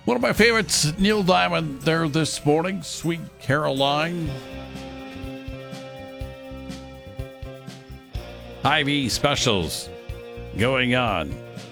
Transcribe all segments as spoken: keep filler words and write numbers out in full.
One of my favorites, Neil Diamond, there this morning. Sweet Caroline. Hy-Vee specials going on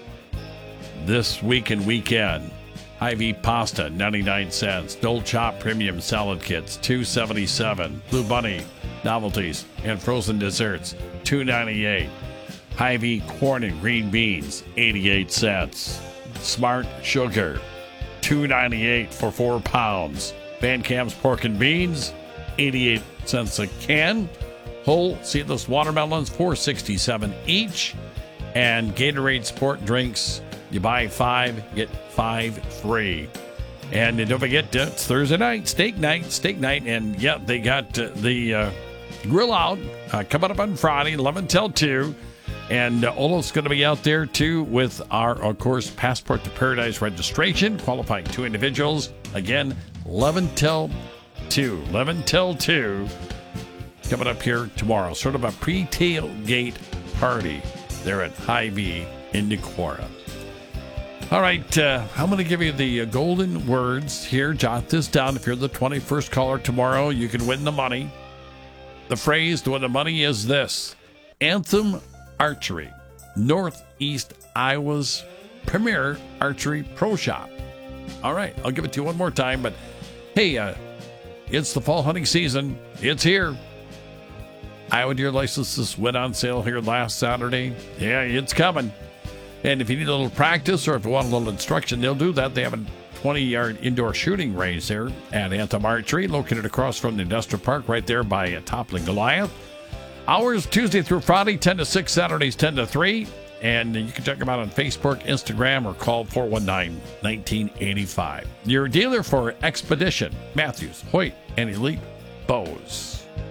this week and weekend. Hy-Vee pasta, ninety-nine cents. Dole Chop premium salad kits, two seventy-seven. Blue Bunny novelties and frozen desserts, two ninety-eight. Hy-Vee corn and green beans, eighty-eight cents. Smart sugar, two ninety-eight for four pounds. Van Camp's pork and beans, eighty-eight cents a can. Whole seedless watermelons, four sixty-seven each. And Gatorade sport drinks, you buy five, get five free. And don't forget, it's Thursday night, steak night, steak night. And yeah, they got uh, the uh, grill out uh, coming up on Friday, eleven till two. And uh, Olaf's going to be out there, too, with our, of course, Passport to Paradise registration, qualifying two individuals. Again, eleven till two. eleven till two. Coming up here tomorrow. Sort of a pre-tailgate party there at Hy-Vee in Decorah. All right, uh, I'm going to give you the uh, golden words here. Jot this down. If you're the twenty-first caller tomorrow, you can win the money. The phrase to win the money is this: Anthem Archery, Northeast Iowa's premier archery pro shop. All right, I'll give it to you one more time, but hey, uh, it's the fall hunting season. It's here. Iowa deer licenses went on sale here last Saturday. Yeah, it's coming. And if you need a little practice or if you want a little instruction, they'll do that. They have a twenty-yard indoor shooting range there at Anthem Archery, located across from the Industrial Park right there by uh, Toppling Goliath. Hours Tuesday through Friday, ten to six, Saturdays ten to three. And you can check them out on Facebook, Instagram, or call four one nine, one nine eight five. Your dealer for Expedition, Matthews, Hoyt, and Elite Bows.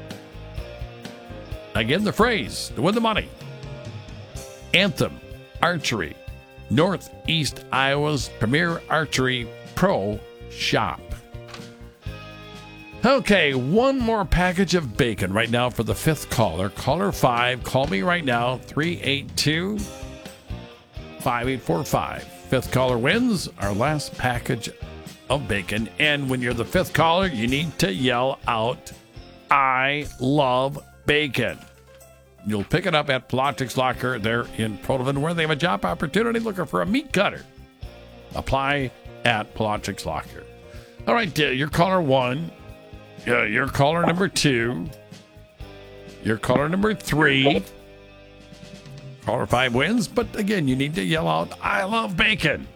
Again, the phrase to win the money: Anthem Archery, Northeast Iowa's premier archery pro shop. Okay, one more package of bacon right now for the fifth caller. Caller five, call me right now, three eight two, five eight four five. Fifth caller wins our last package of bacon. And when you're the fifth caller, you need to yell out, "I love bacon." You'll pick it up at Pelagics Locker there in Protovan, where they have a job opportunity looking for a meat cutter. Apply at Pelagics Locker. All right, uh, your caller one. Uh, your caller number two. Your caller number three. Caller five wins, but again, you need to yell out, "I love bacon."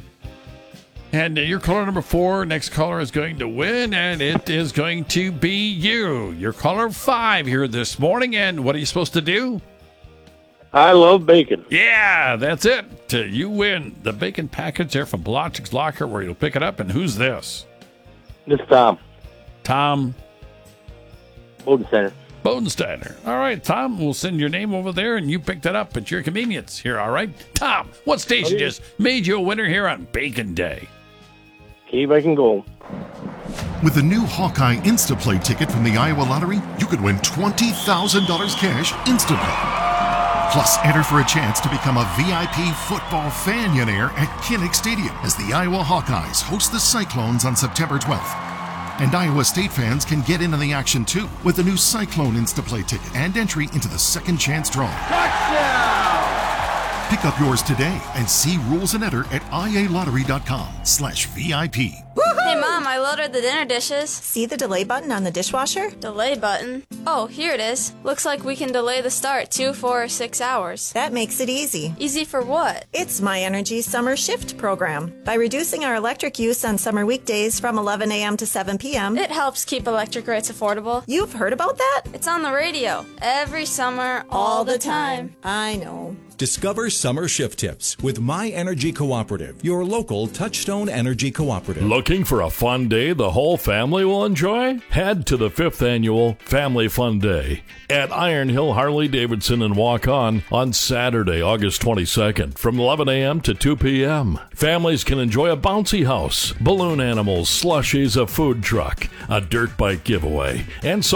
And uh, your caller number four, next caller is going to win, and it is going to be you. Your caller five here this morning, and what are you supposed to do? I love bacon. Yeah, that's it. Uh, you win the bacon package there from Pelagics Locker, where you'll pick it up. And who's this? This is Tom. Tom Bodensteiner. Bodensteiner. All right, Tom, we'll send your name over there, and you pick that up at your convenience here, all right? Tom, what station Okay. just made you a winner here on Bacon Day? Keep I can go. With the new Hawkeye Instaplay ticket from the Iowa Lottery, you could win twenty thousand dollars cash instantly. Plus, enter for a chance to become a V I P football fanionaire at Kinnick Stadium as the Iowa Hawkeyes host the Cyclones on September twelfth. And Iowa State fans can get in on the action too with the new Cyclone Instaplay ticket and entry into the second chance draw. Touchdown! Pick up yours today and see rules and enter at ialottery.com slash VIP. Hey, Mom, I loaded the dinner dishes. See the delay button on the dishwasher? Delay button? Oh, here it is. Looks like we can delay the start two, four, or six hours. That makes it easy. Easy for what? It's My Energy Summer Shift program. By reducing our electric use on summer weekdays from eleven a.m. to seven p.m., It helps keep electric rates affordable. You've heard about that? It's on the radio. Every summer, all, the time. I know. Discover summer shift tips with My Energy Cooperative, your local Touchstone Energy Cooperative. Looking for a fun day the whole family will enjoy? Head to the fifth annual Family Fun Day at Iron Hill Harley-Davidson and Walk On on Saturday, August twenty-second from eleven a.m. to two p.m. Families can enjoy a bouncy house, balloon animals, slushies, a food truck, a dirt bike giveaway, and so